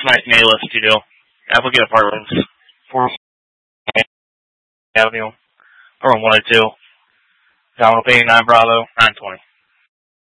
nice in A-list, you do. Applegate Apartments, 4th Avenue, or 102. Down 89 Bravo, 920.